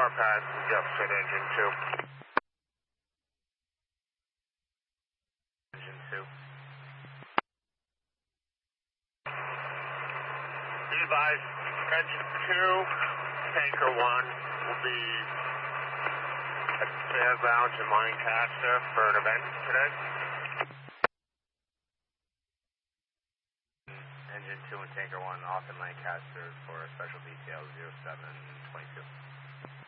power pad, yep, fit engine 2. Engine 2. Be advised, engine 2, tanker 1 will be at Fairgrounds in Lancaster for an event today. Engine 2 and tanker 1 off in Lancaster for a special detail 0722.